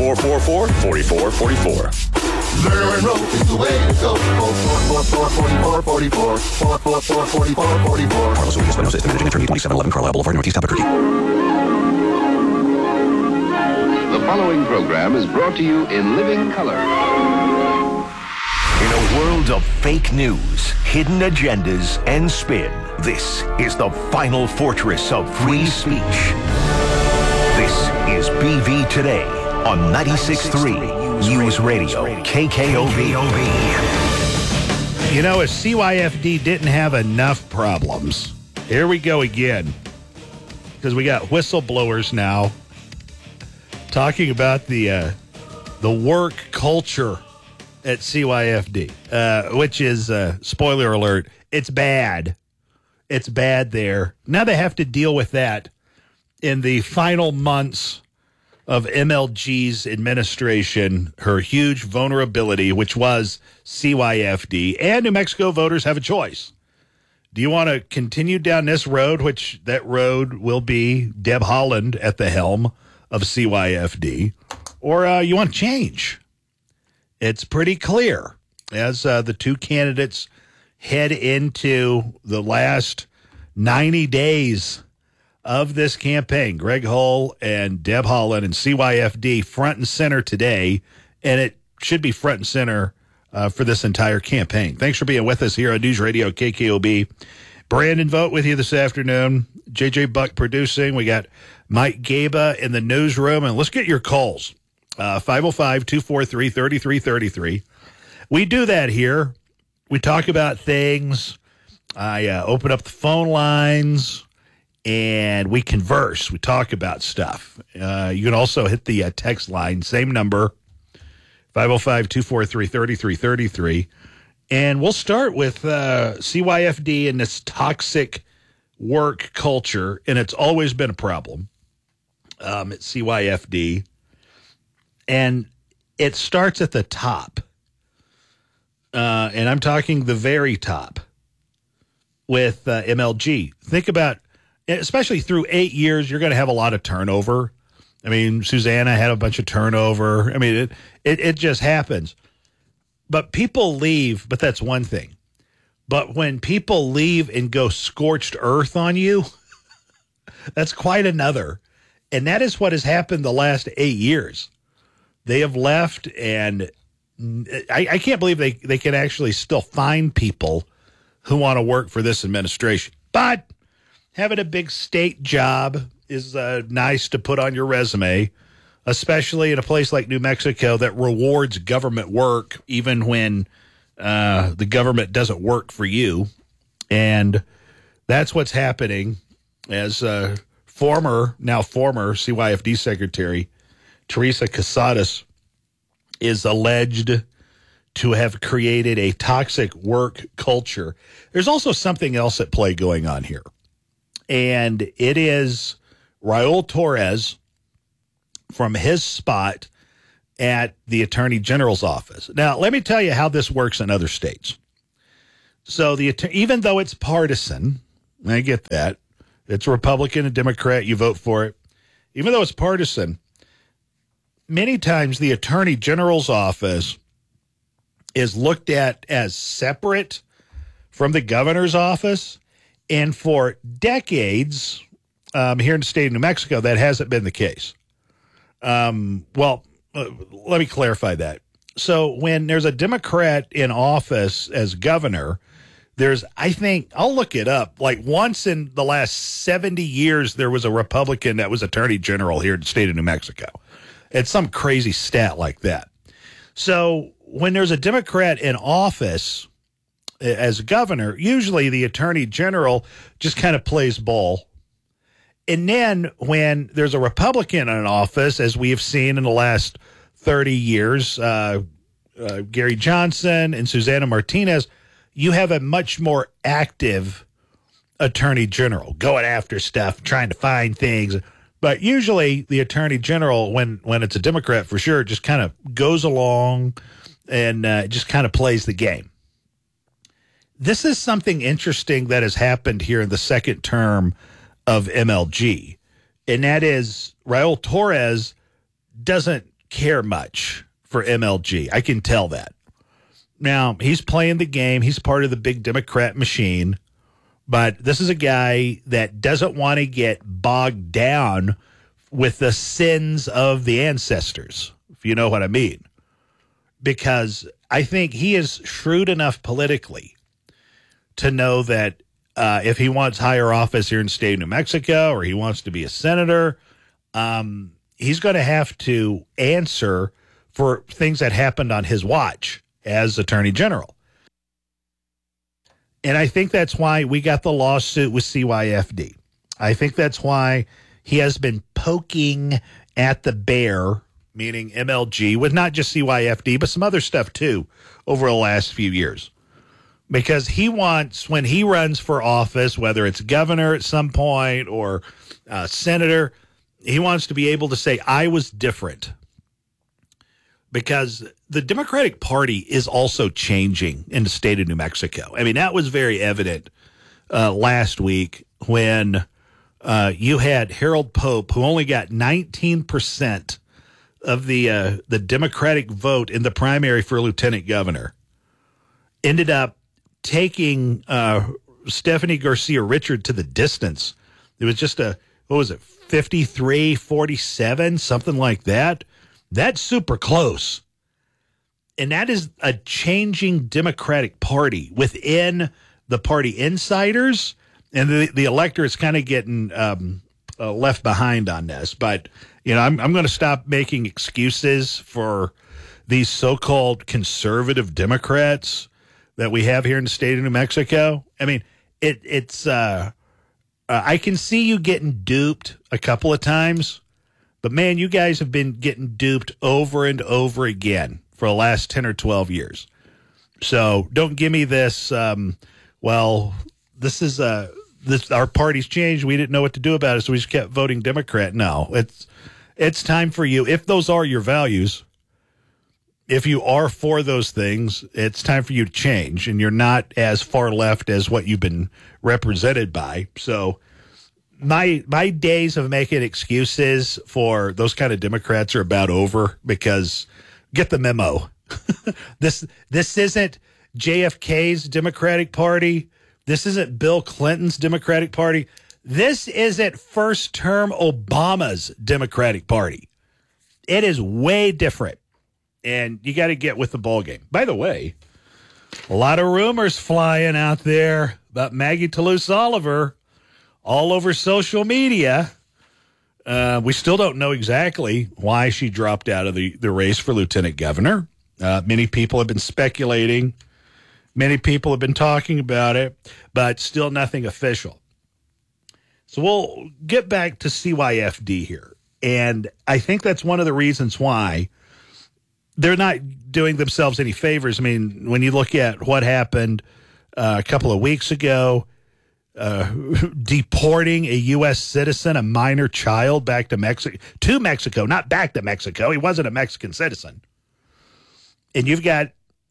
4444-4444. Murder and rope is the way to go. 4444-4444. 4444-4444. Carlos Ruiz Espinosa is the managing attorney, 2711 Carlisle Boulevard, Northeast Albuquerque. The following program is brought to you in living color. In a world of fake news, hidden agendas, and spin, this is the final fortress of free speech. This is BV Today on 96.3 News Radio, KKOV. You know, if CYFD didn't have enough problems, here we go again. Because we got whistleblowers now talking about the work culture at CYFD, which is, spoiler alert, it's bad. It's bad there. Now they have to deal with that in the final months of MLG's administration, her huge vulnerability, which was CYFD. And New Mexico voters have a choice. Do you want to continue down this road, which that road will be Deb Haaland at the helm of CYFD, or you want to change? It's pretty clear as the two candidates head into the last 90 days of this campaign. Greg Hull and Deb Haaland and CYFD front and center today, and it should be front and center for this entire campaign. Thanks for being with us here on News Radio KKOB. Brandon Vogt with you this afternoon. JJ Buck producing. We got Mike Gaba in the newsroom, and let's get your calls. 505-243-3333. We do that here. We talk about things. I open up the phone lines, and we converse. We talk about stuff. You can also hit the text line, same number, 505-243-3333. And we'll start with CYFD and this toxic work culture, and it's always been a problem at CYFD. And it starts at the top. And I'm talking the very top with MLG. Think about, especially through 8 years, you're going to have a lot of turnover. I mean, Susanna had a bunch of turnover. I mean, it just happens. But people leave, but that's one thing. But when people leave and go scorched earth on you, that's quite another. And that is what has happened the last 8 years. They have left, and I can't believe they can actually still find people who want to work for this administration. But having a big state job is nice to put on your resume, especially in a place like New Mexico that rewards government work even when the government doesn't work for you. And that's what's happening as former CYFD Secretary Teresa Casadas is alleged to have created a toxic work culture. There's also something else at play going on here. And it is Raul Torres from his spot at the Attorney General's office. Now, let me tell you how this works in other states. So even though it's partisan, I get that. It's Republican and Democrat, you vote for it. Even though it's partisan, many times the Attorney General's office is looked at as separate from the governor's office. And for decades here in the state of New Mexico, that hasn't been the case. Let me clarify that. So when there's a Democrat in office as governor, there's, I think, I'll look it up, like once in the last 70 years, there was a Republican that was Attorney General here in the state of New Mexico. It's some crazy stat like that. So when there's a Democrat in office as governor, usually the Attorney General just kind of plays ball. And then when there's a Republican in office, as we have seen in the last 30 years, Gary Johnson and Susana Martinez, you have a much more active Attorney General going after stuff, trying to find things. But usually the Attorney General, when it's a Democrat for sure, just kind of goes along and just kind of plays the game. This is something interesting that has happened here in the second term of MLG, and that is Raul Torres doesn't care much for MLG. I can tell that. Now, he's playing the game. He's part of the big Democrat machine. But this is a guy that doesn't want to get bogged down with the sins of the ancestors, if you know what I mean. Because I think he is shrewd enough politically to know that if he wants higher office here in the state of New Mexico or he wants to be a senator, he's going to have to answer for things that happened on his watch as Attorney General. And I think that's why we got the lawsuit with CYFD. I think that's why he has been poking at the bear, meaning MLG, with not just CYFD, but some other stuff too over the last few years. Because he wants, when he runs for office, whether it's governor at some point or senator, he wants to be able to say, I was different. Because the Democratic Party is also changing in the state of New Mexico. I mean, that was very evident last week when you had Harold Pope, who only got 19% of the Democratic vote in the primary for lieutenant governor, ended up taking Stephanie Garcia Richard to the distance. It was just 53-47, something like that. That's super close. And that is a changing Democratic Party within the party insiders, and the electorate's kind of getting left behind on this. But, you know, I'm going to stop making excuses for these so-called conservative Democrats that we have here in the state of New Mexico. I mean, it's I can see you getting duped a couple of times, but, man, you guys have been getting duped over and over again for the last 10 or 12 years. So don't give me this, this is our party's changed. We didn't know what to do about it, so we just kept voting Democrat. No, it's time for you. If those are your values, if you are for those things, it's time for you to change, and you're not as far left as what you've been represented by. So my days of making excuses for those kind of Democrats are about over, because get the memo. This isn't JFK's Democratic Party. This isn't Bill Clinton's Democratic Party. This isn't first-term Obama's Democratic Party. It is way different, and you got to get with the ballgame. By the way, a lot of rumors flying out there about Maggie Toulouse Oliver all over social media. We still don't know exactly why she dropped out of the race for lieutenant governor. Many people have been speculating. Many people have been talking about it, but still nothing official. So we'll get back to CYFD here. And I think that's one of the reasons why they're not doing themselves any favors. I mean, when you look at what happened a couple of weeks ago, deporting a U.S. citizen, a minor child, back to Mexico, not back to Mexico. He wasn't a Mexican citizen. And you've got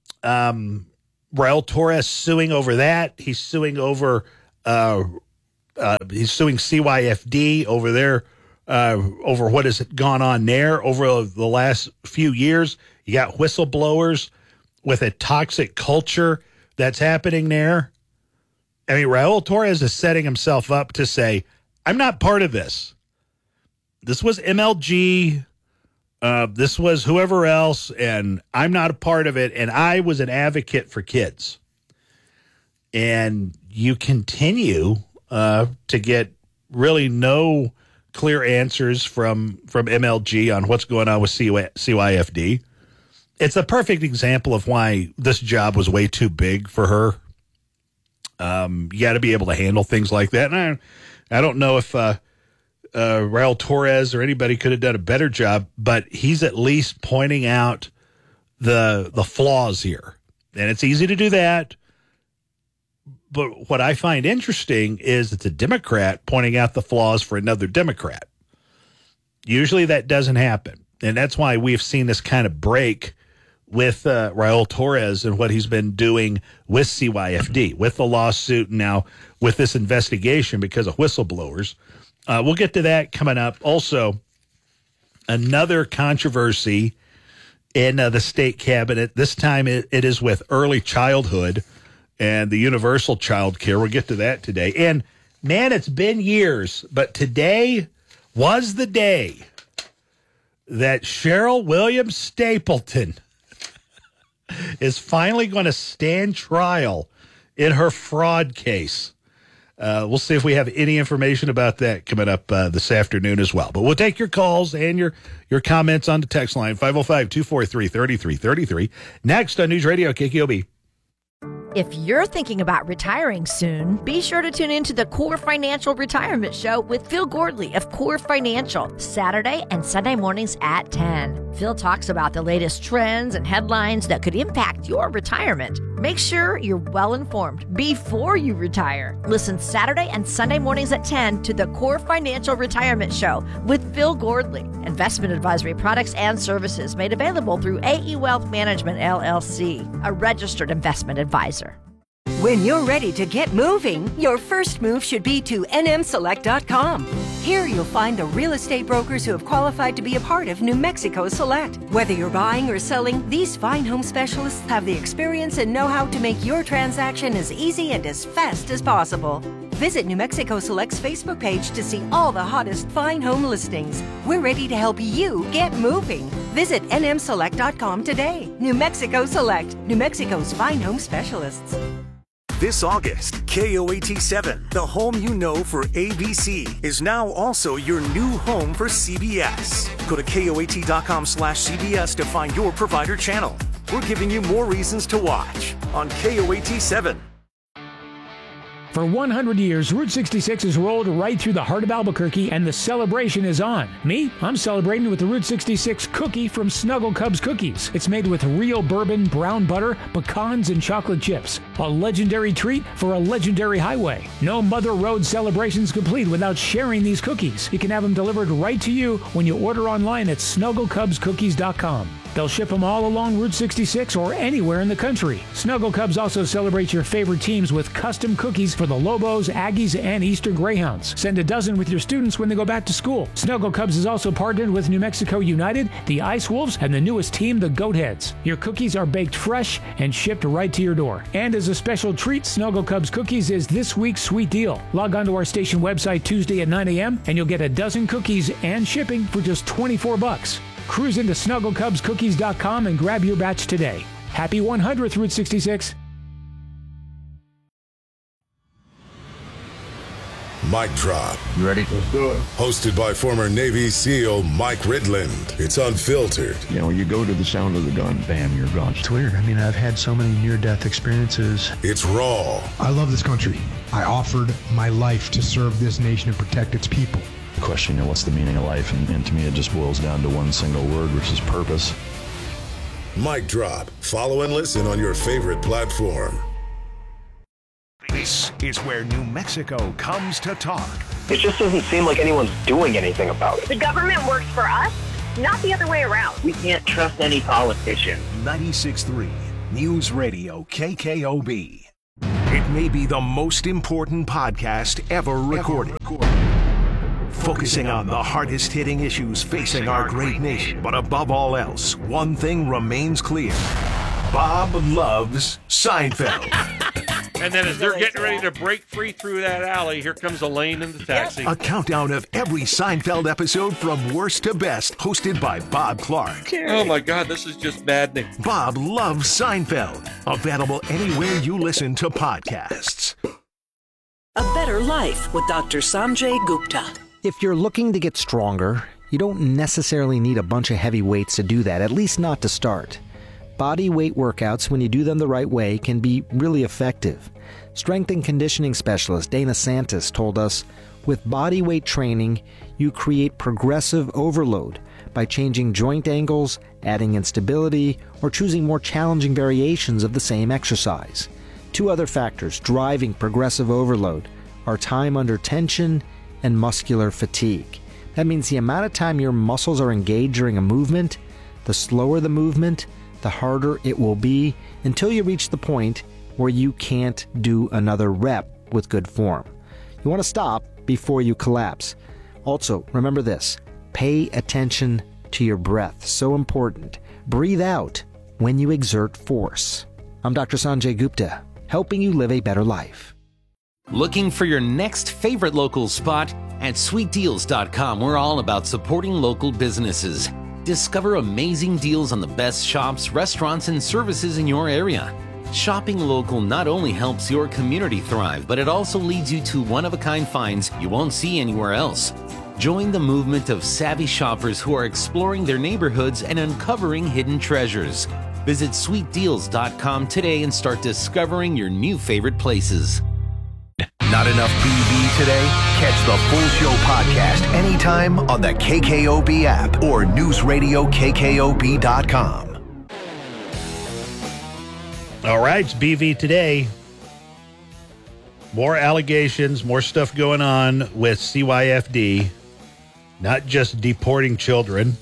Raul Torres suing over that. He's suing over he's suing CYFD over there, over what has gone on there over the last few years. You got whistleblowers with a toxic culture that's happening there. I mean, Raul Torres is setting himself up to say, I'm not part of this. This was MLG. This was whoever else, and I'm not a part of it, and I was an advocate for kids. And you continue to get really no clear answers from MLG on what's going on with CYFD. It's a perfect example of why this job was way too big for her. You got to be able to handle things like that. And I don't know if Raul Torres or anybody could have done a better job, but he's at least pointing out the flaws here. And it's easy to do that. But what I find interesting is it's a Democrat pointing out the flaws for another Democrat. Usually that doesn't happen. And that's why we've seen this kind of break with Raul Torres and what he's been doing with CYFD, with the lawsuit, and now with this investigation because of whistleblowers. We'll get to that coming up. Also, another controversy in the state cabinet. This time it is with early childhood and the universal child care. We'll get to that today. And, man, it's been years, but today was the day that Cheryl Williams Stapleton is finally going to stand trial in her fraud case. We'll see if we have any information about that coming up this afternoon as well. But we'll take your calls and your comments on the text line, 505-243-3333. Next on News Radio KKOB. If you're thinking about retiring soon, be sure to tune into the Core Financial Retirement Show with Phil Gordley of Core Financial, Saturday and Sunday mornings at 10. Phil talks about the latest trends and headlines that could impact your retirement. Make sure you're well informed before you retire. Listen Saturday and Sunday mornings at 10 to the Core Financial Retirement Show with Phil Gordley. Investment advisory products and services made available through AE Wealth Management, LLC, a registered investment advisor. When you're ready to get moving, your first move should be to nmselect.com. Here you'll find the real estate brokers who have qualified to be a part of New Mexico Select. Whether you're buying or selling, these fine home specialists have the experience and know-how to make your transaction as easy and as fast as possible. Visit New Mexico Select's Facebook page to see all the hottest fine home listings. We're ready to help you get moving. Visit nmselect.com today. New Mexico Select, New Mexico's fine home specialists. This August, KOAT7, the home you know for ABC, is now also your new home for CBS. Go to KOAT.com/CBS to find your provider channel. We're giving you more reasons to watch on KOAT7. For 100 years, Route 66 has rolled right through the heart of Albuquerque, and the celebration is on. Me, I'm celebrating with the Route 66 cookie from Snuggle Cubs Cookies. It's made with real bourbon, brown butter, pecans, and chocolate chips. A legendary treat for a legendary highway. No Mother Road celebration's complete without sharing these cookies. You can have them delivered right to you when you order online at snugglecubscookies.com. They'll ship them all along Route 66 or anywhere in the country. Snuggle Cubs also celebrates your favorite teams with custom cookies for the Lobos, Aggies, and Eastern Greyhounds. Send a dozen with your students when they go back to school. Snuggle Cubs is also partnered with New Mexico United, the Ice Wolves, and the newest team, the Goatheads. Your cookies are baked fresh and shipped right to your door. And as a special treat, Snuggle Cubs Cookies is this week's sweet deal. Log on to our station website Tuesday at 9 a.m. and you'll get a dozen cookies and shipping for just $24. Cruise into snugglecubscookies.com and grab your batch today. Happy 100th Route 66. Mic Drop. You ready? Let's do it. Hosted by former Navy SEAL Mike Ridland. It's unfiltered. You know, you go to the sound of the gun, bam, you're gone. It's weird. I mean, I've had so many near-death experiences. It's raw. I love this country. I offered my life to serve this nation and protect its people. Question, you know, what's the meaning of life? And to me, it just boils down to one single word, which is purpose. Mic Drop. Follow and listen on your favorite platform. This is where New Mexico comes to talk. It just doesn't seem like anyone's doing anything about it. The government works for us, not the other way around. We can't trust any politician. 96.3 News Radio KKOB. It may be the most important podcast ever recorded. Focusing on the hardest-hitting issues facing our great nation. But above all else, one thing remains clear. Bob loves Seinfeld. And then as they're getting ready to break free through that alley, here comes Elaine in the taxi. A countdown of every Seinfeld episode from worst to best, hosted by Bob Clark. Oh my God, this is just maddening. Bob loves Seinfeld. Available anywhere you listen to podcasts. A Better Life with Dr. Sanjay Gupta. If you're looking to get stronger, you don't necessarily need a bunch of heavy weights to do that, at least not to start. Body weight workouts, when you do them the right way, can be really effective. Strength and conditioning specialist Dana Santis told us, with body weight training, you create progressive overload by changing joint angles, adding instability, or choosing more challenging variations of the same exercise. Two other factors driving progressive overload are time under tension and muscular fatigue. That means the amount of time your muscles are engaged during a movement, the slower the movement, the harder it will be until you reach the point where you can't do another rep with good form. You want to stop before you collapse. Also, remember this, pay attention to your breath. So important. breathe out when you exert force. I'm Dr. Sanjay Gupta, helping you live a better life. Looking for your next favorite local spot? At sweetdeals.com, we're all about supporting local businesses. Discover amazing deals on the best shops, restaurants, and services in your area. Shopping local not only helps your community thrive, but it also leads you to one-of-a-kind finds you won't see anywhere else. Join the movement of savvy shoppers who are exploring their neighborhoods and uncovering hidden treasures. Visit sweetdeals.com today and start discovering your new favorite places. Not enough BV today? Catch the full show podcast anytime on the KKOB app or newsradiokkob.com. All right, it's BV today. More allegations, more stuff going on with CYFD. Not just deporting children.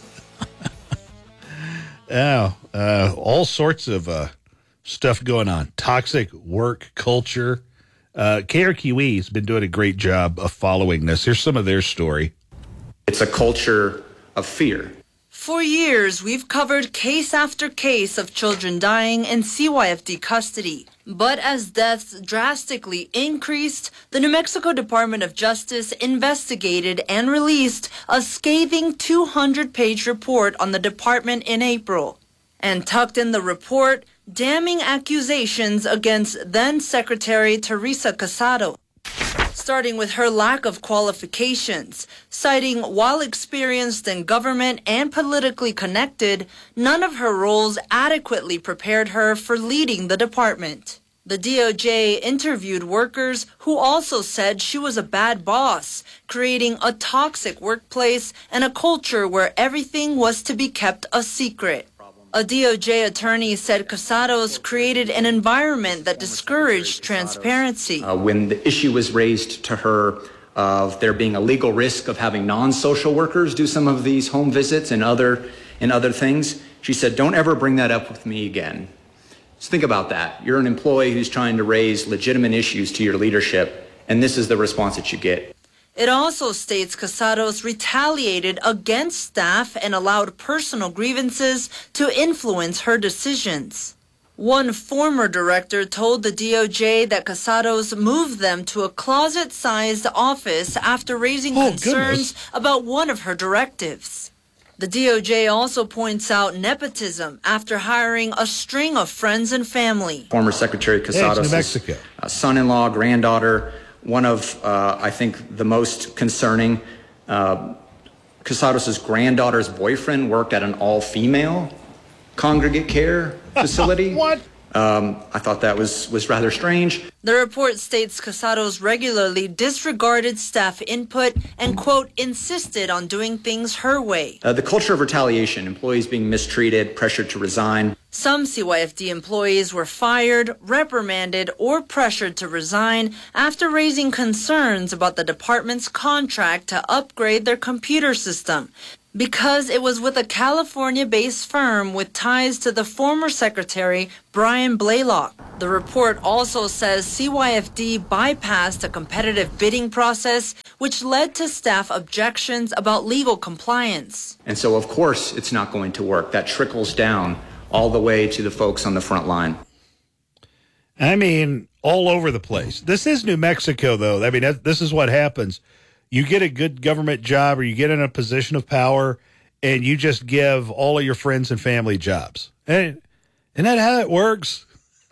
All sorts of stuff going on. Toxic work culture. KRQE has been doing a great job of following this. Here's some of their story. It's a culture of fear. For years, we've covered case after case of children dying in CYFD custody. But as deaths drastically increased, the New Mexico Department of Justice investigated and released a scathing 200-page report on the department in April. And tucked in the report, damning accusations against then-Secretary Teresa Casado, starting with her lack of qualifications, citing while experienced in government and politically connected, none of her roles adequately prepared her for leading the department. The DOJ interviewed workers who also said she was a bad boss, creating a toxic workplace and a culture where everything was to be kept a secret. A DOJ attorney said Casados created an environment that discouraged transparency. When the issue was raised to her of there being a legal risk of having non-social workers do some of these home visits and other things, she said, "Don't ever bring that up with me again." So think about that. You're an employee who's trying to raise legitimate issues to your leadership, and this is the response that you get. It also states Casados retaliated against staff and allowed personal grievances to influence her decisions. One former director told the DOJ that Casados moved them to a closet-sized office after raising concerns about one of her directives. The DOJ also points out nepotism after hiring a string of friends and family. Former Secretary Casados' son-in-law, granddaughter, one of, I think, the most concerning. Casados' granddaughter's boyfriend worked at an all-female congregate care facility. What? I thought that was rather strange. The report states Casados regularly disregarded staff input and, quote, insisted on doing things her way. The culture of retaliation, employees being mistreated, pressured to resign. Some CYFD employees were fired, reprimanded, or pressured to resign after raising concerns about the department's contract to upgrade their computer system, because it was with a California-based firm with ties to the former secretary, Brian Blaylock. The report also says CYFD bypassed a competitive bidding process, which led to staff objections about legal compliance. And so, of course, it's not going to work. That trickles down all the way to the folks on the front line. I mean, all over the place. This is New Mexico, though. I mean, this is what happens. You get a good government job or you get in a position of power and you just give all of your friends and family jobs. And isn't that how it works?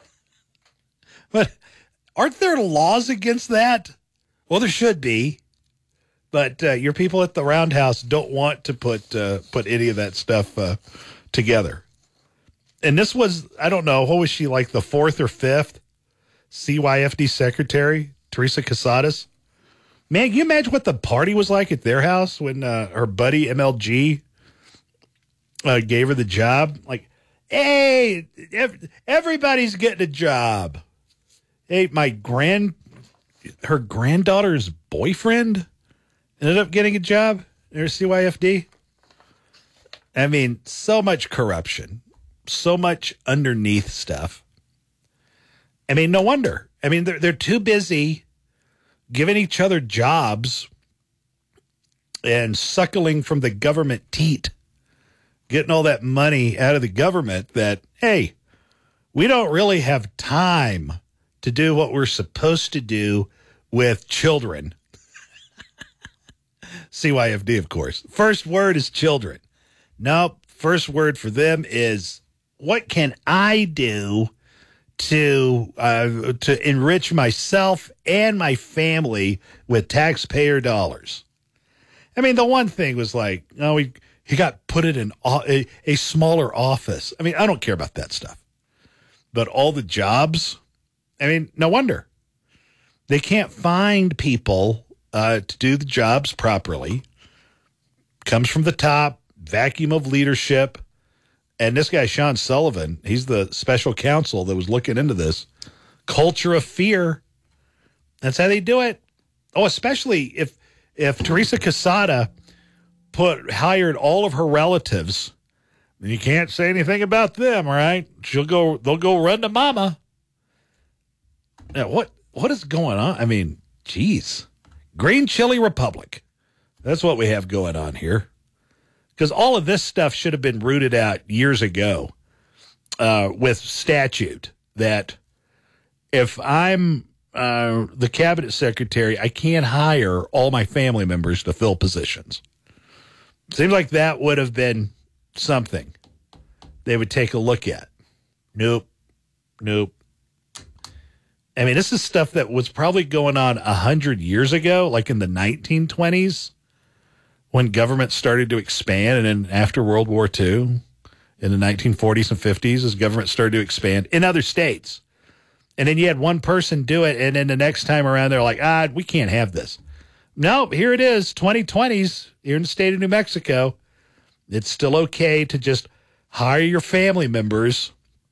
But aren't there laws against that? Well, there should be. But your people at the Roundhouse don't want to put any of that stuff together. And this was, I don't know, what was she, like the fourth or fifth CYFD secretary, Teresa Casados? Man, can you imagine what the party was like at their house when her buddy MLG gave her the job? Like, hey, everybody's getting a job. Hey, her granddaughter's boyfriend ended up getting a job at CYFD. I mean, so much corruption, so much underneath stuff. I mean, no wonder. I mean, they're too busy giving each other jobs and suckling from the government teat getting all that money out of the government that, hey, we don't really have time to do what we're supposed to do with children. CYFD, of course. First word is children. Nope. First word for them is, what can I do to enrich myself and my family with taxpayer dollars? I mean, the one thing was like, oh, he got put in a smaller office. I mean, I don't care about that stuff. But all the jobs, I mean, no wonder. They can't find people to do the jobs properly. Comes from the top, vacuum of leadership. And this guy, Sean Sullivan, he's the special counsel that was looking into this. Culture of fear. That's how they do it. Oh, especially if Teresa Quesada hired all of her relatives, then you can't say anything about them, right? They'll go run to mama. Now, what is going on? I mean, geez. Green Chili Republic. That's what we have going on here. Because all of this stuff should have been rooted out years ago with statute that if I'm the cabinet secretary, I can't hire all my family members to fill positions. Seems like that would have been something they would take a look at. Nope. I mean, this is stuff that was probably going on 100 years ago, like in the 1920s, when government started to expand, and then after World War II, in the 1940s and 50s, as government started to expand in other states. And then you had one person do it, and then the next time around, they're like, we can't have this. No, here it is, 2020s, here in the state of New Mexico. It's still okay to just hire your family members,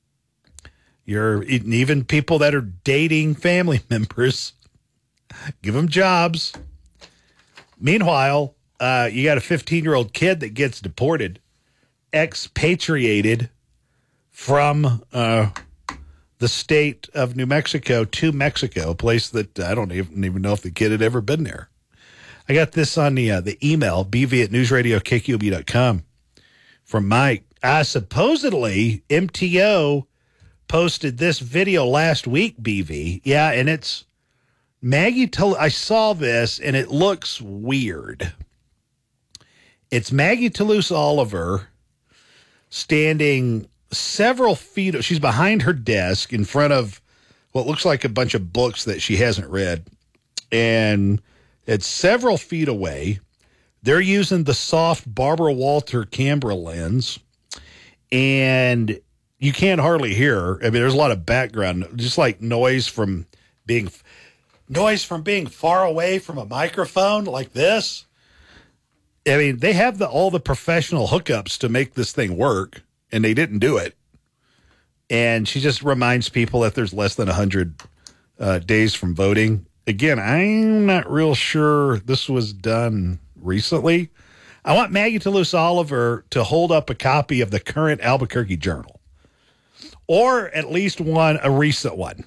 even people that are dating family members, give them jobs. Meanwhile, you got a 15-year-old kid that gets deported, expatriated from the state of New Mexico to Mexico, a place that I don't even know if the kid had ever been there. I got this on the email, bv@newsradiokqb.com, from Mike. Supposedly, MTO posted this video last week, BV. Yeah, and it's Maggie. I saw this, and it looks weird. It's Maggie Toulouse Oliver standing several feet. She's behind her desk in front of what looks like a bunch of books that she hasn't read. And it's several feet away. They're using the soft Barbara Walter camera lens. And you can't hardly hear her. I mean, there's a lot of background, just like noise from being far away from a microphone like this. I mean, they have all the professional hookups to make this thing work, and they didn't do it. And she just reminds people that there's less than 100 days from voting. Again, I'm not real sure this was done recently. I want Maggie Toulouse Oliver to hold up a copy of the current Albuquerque Journal, or at least a recent one.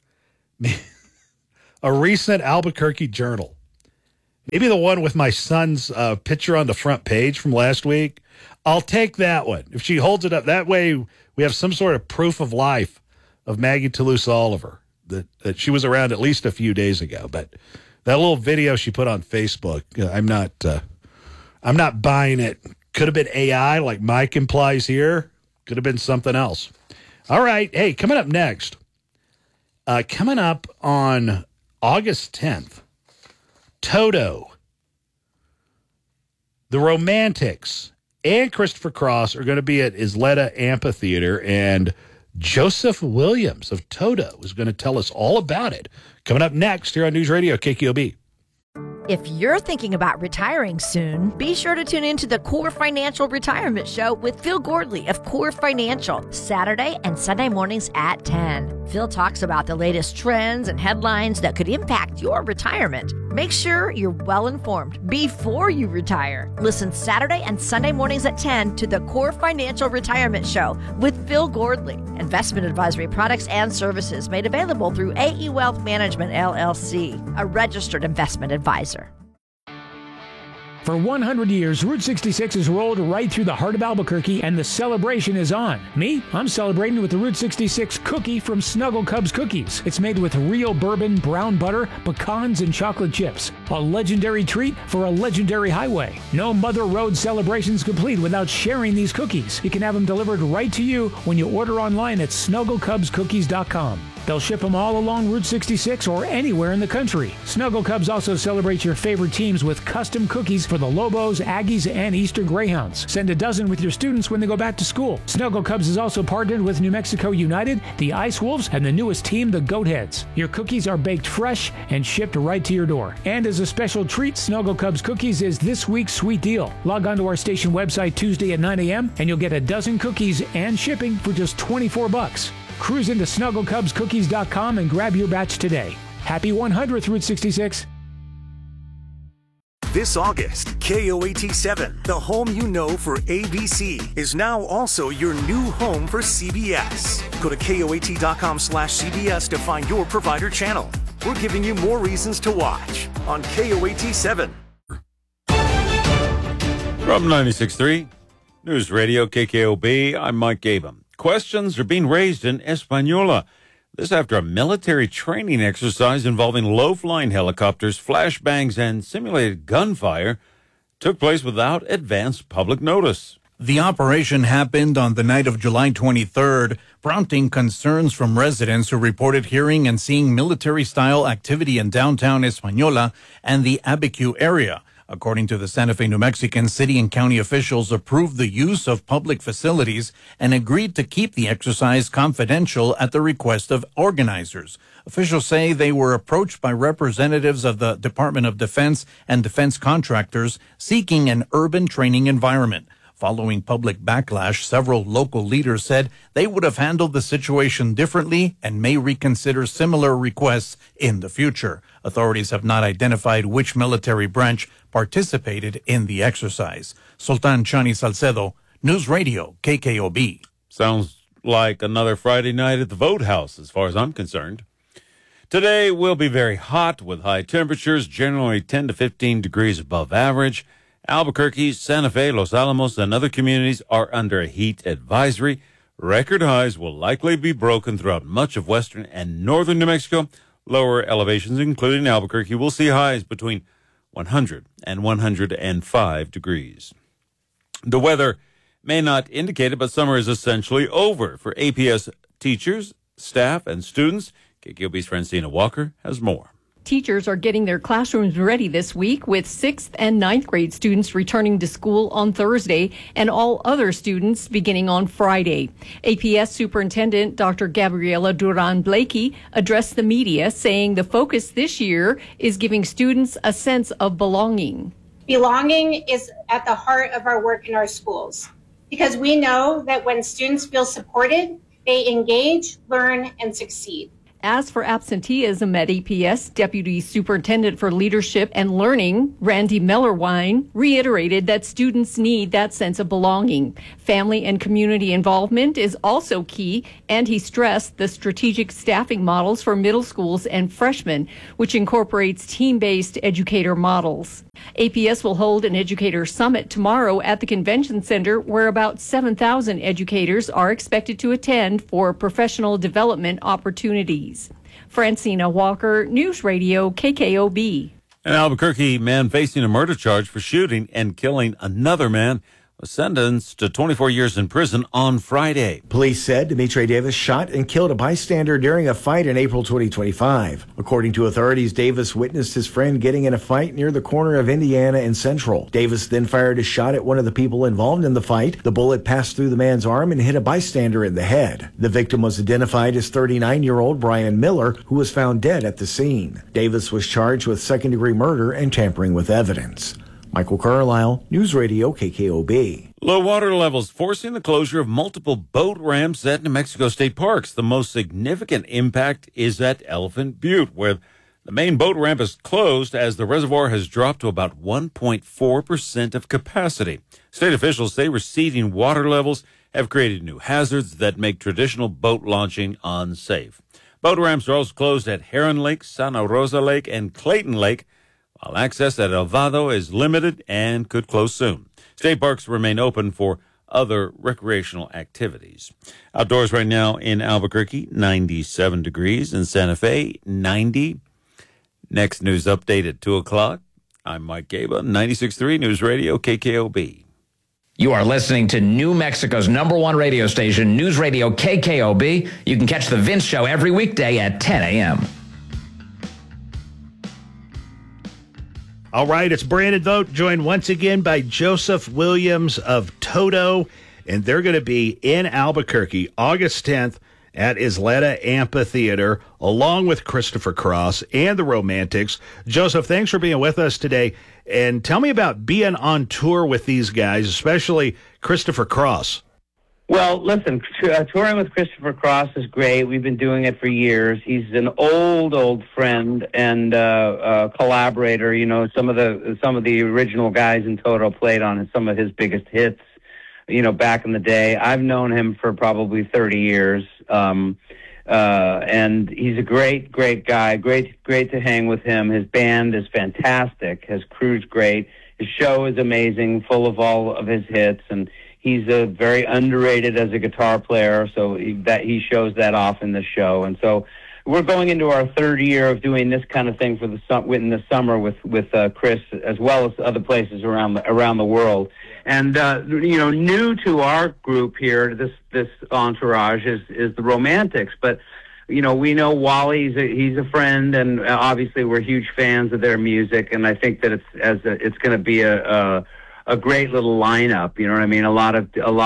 A recent Albuquerque Journal. Maybe the one with my son's picture on the front page from last week. I'll take that one. If she holds it up, that way we have some sort of proof of life of Maggie Toulouse Oliver, that she was around at least a few days ago. But that little video she put on Facebook, I'm not buying it. Could have been AI, like Mike implies here. Could have been something else. All right. Hey, coming up next, coming up on August 10th, Toto, the Romantics, and Christopher Cross are going to be at Isleta Amphitheater, and Joseph Williams of Toto is going to tell us all about it. Coming up next here on News Radio KQOB. If you're thinking about retiring soon, be sure to tune into the Core Financial Retirement Show with Phil Gordley of Core Financial, Saturday and Sunday mornings at 10. Phil talks about the latest trends and headlines that could impact your retirement. Make sure you're well informed before you retire. Listen Saturday and Sunday mornings at 10 to the Core Financial Retirement Show with Phil Gordley. Investment advisory products and services made available through AE Wealth Management, LLC, a registered investment advisor. For 100 years, Route 66 has rolled right through the heart of Albuquerque, and the celebration is on. Me, I'm celebrating with the Route 66 cookie from Snuggle Cubs Cookies. It's made with real bourbon, brown butter, pecans, and chocolate chips. A legendary treat for a legendary highway. No Mother Road celebration's complete without sharing these cookies. You can have them delivered right to you when you order online at snugglecubscookies.com. They'll ship them all along Route 66 or anywhere in the country. Snuggle Cubs also celebrates your favorite teams with custom cookies for the Lobos, Aggies, and Eastern Greyhounds. Send a dozen with your students when they go back to school. Snuggle Cubs is also partnered with New Mexico United, the Ice Wolves, and the newest team, the Goatheads. Your cookies are baked fresh and shipped right to your door. And as a special treat, Snuggle Cubs Cookies is this week's sweet deal. Log on to our station website Tuesday at 9 a.m. and you'll get a dozen cookies and shipping for just $24. Cruise into snugglecubscookies.com and grab your batch today. Happy 100th Route 66. This August, KOAT7, the home you know for ABC, is now also your new home for CBS. Go to KOAT.com/CBS to find your provider channel. We're giving you more reasons to watch on KOAT7. From 96.3 News Radio KKOB, I'm Mike Gabum. Questions are being raised in Española. This after a military training exercise involving low-flying helicopters, flashbangs, and simulated gunfire took place without advance public notice. The operation happened on the night of July 23rd, prompting concerns from residents who reported hearing and seeing military-style activity in downtown Española and the Abiquiu area. According to the Santa Fe, New Mexican, city and county officials approved the use of public facilities and agreed to keep the exercise confidential at the request of organizers. Officials say they were approached by representatives of the Department of Defense and defense contractors seeking an urban training environment. Following public backlash, several local leaders said they would have handled the situation differently and may reconsider similar requests in the future. Authorities have not identified which military branch participated in the exercise. Sultan Chani Salcedo, News Radio, KKOB. Sounds like another Friday night at the Vote House, as far as I'm concerned. Today will be very hot with high temperatures, generally 10 to 15 degrees above average. Albuquerque, Santa Fe, Los Alamos, and other communities are under a heat advisory. Record highs will likely be broken throughout much of western and northern New Mexico. Lower elevations, including Albuquerque, will see highs between 100 and 105 degrees. The weather may not indicate it, but summer is essentially over for APS teachers, staff, and students. KKOB's Francina Walker has more. Teachers are getting their classrooms ready this week, with 6th and 9th grade students returning to school on Thursday and all other students beginning on Friday. APS Superintendent Dr. Gabriela Duran Blakey addressed the media, saying the focus this year is giving students a sense of belonging. Belonging is at the heart of our work in our schools, because we know that when students feel supported, they engage, learn, and succeed. As for absenteeism at APS, Deputy Superintendent for Leadership and Learning, Randy Mellerwine, reiterated that students need that sense of belonging. Family and community involvement is also key, and he stressed the strategic staffing models for middle schools and freshmen, which incorporates team-based educator models. APS will hold an educator summit tomorrow at the convention center, where about 7,000 educators are expected to attend for professional development opportunities. Francina Walker, News Radio, KKOB. An Albuquerque man facing a murder charge for shooting and killing another man was sentenced to 24 years in prison on Friday. Police said Demetre Davis shot and killed a bystander during a fight in April 2025. According to authorities, Davis witnessed his friend getting in a fight near the corner of Indiana and Central. Davis then fired a shot at one of the people involved in the fight. The bullet passed through the man's arm and hit a bystander in the head. The victim was identified as 39-year-old Brian Miller, who was found dead at the scene. Davis was charged with second-degree murder and tampering with evidence. Michael Carlisle, News Radio KKOB. Low water levels forcing the closure of multiple boat ramps at New Mexico state parks. The most significant impact is at Elephant Butte, where the main boat ramp is closed as the reservoir has dropped to about 1.4% of capacity. State officials say receding water levels have created new hazards that make traditional boat launching unsafe. Boat ramps are also closed at Heron Lake, Santa Rosa Lake, and Clayton Lake, while access at El Vado is limited and could close soon. State parks remain open for other recreational activities. Outdoors right now in Albuquerque, 97 degrees. In Santa Fe, 90. Next news update at 2 o'clock. I'm Mike Gaba, 96.3 News Radio, KKOB. You are listening to New Mexico's #1 radio station, News Radio KKOB. You can catch The Vince Show every weekday at 10 a.m. All right, it's Brandon Vogt, joined once again by Joseph Williams of Toto, and they're going to be in Albuquerque August 10th at Isleta Amphitheater, along with Christopher Cross and the Romantics. Joseph, thanks for being with us today, and tell me about being on tour with these guys, especially Christopher Cross. Well, listen, touring with Christopher Cross is great. We've been doing it for years. He's an old friend and collaborator. You know, some of the original guys in Toto played on some of his biggest hits, you know, back in the day. I've known him for probably 30 years. And he's a great guy. Great to hang with him. His band is fantastic. His crew's great. His show is amazing, full of all of his hits, and he's very underrated as a guitar player, so he shows that off in the show. And so we're going into our third year of doing this kind of thing in the summer with Chris, as well as other places around the world. And you know, new to our group here, this entourage is the Romantics, but you know, we know Wally. He's a friend, and obviously we're huge fans of their music. And I think that it's going to be a great little lineup. You know what I mean? A lot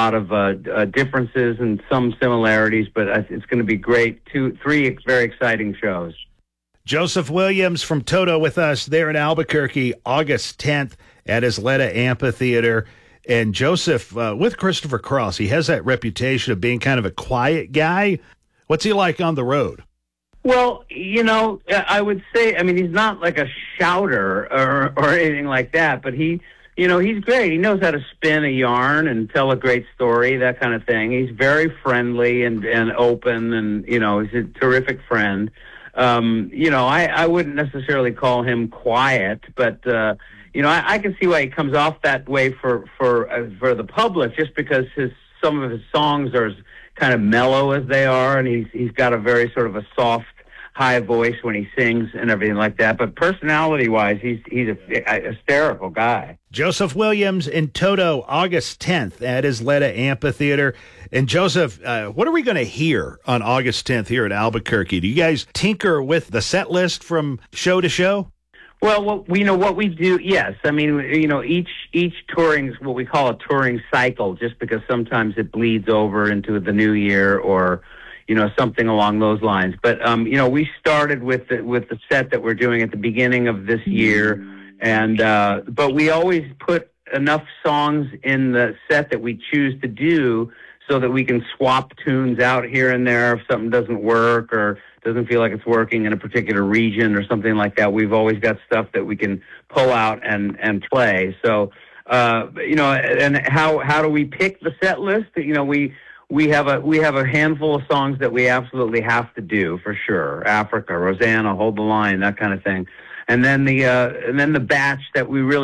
of differences and some similarities, but it's going to be great. 3 very exciting shows. Joseph Williams from Toto with us there in Albuquerque, August 10th at Isleta Amphitheater. And Joseph, with Christopher Cross, he has that reputation of being kind of a quiet guy. What's he like on the road? Well, you know, I would say, I mean, he's not like a shouter or anything like that, but he's great. He knows how to spin a yarn and tell a great story, that kind of thing. He's very friendly and open, and, you know, he's a terrific friend. You know, I wouldn't necessarily call him quiet, but, you know, I can see why he comes off that way for the public, just because some of his songs are kind of mellow as they are, and he's got a very sort of a soft, high voice when he sings and everything like that. But personality-wise, he's a hysterical guy. Joseph Williams in Toto, August 10th at Isleta Amphitheater. And Joseph, what are we going to hear on August 10th here at Albuquerque? Do you guys tinker with the set list from show to show? Well, you know what we do. Yes, I mean, you know, each touring is what we call a touring cycle, just because sometimes it bleeds over into the new year or, you know, something along those lines. But you know, we started with the set that we're doing at the beginning of this year, and but we always put enough songs in the set that we choose to do so that we can swap tunes out here and there if something doesn't work or doesn't feel like it's working in a particular region or something like that. We've always got stuff that we can pull out and play. So, you know, and how do we pick the set list? You know, we have a handful of songs that we absolutely have to do for sure. Africa, Rosanna, Hold the Line, that kind of thing. And then the batch that we really